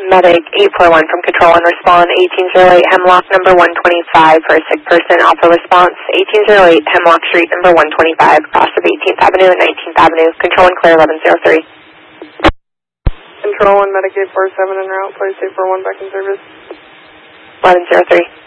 Medic 841 from Control and respond 1808 Hemlock number 125 for a sick person. Alpha response 1808 Hemlock Street number 125 cross of 18th Avenue and 19th Avenue. Control and clear 1103. Control 1 Medic 847 en route. Place 841 back in service. 1103.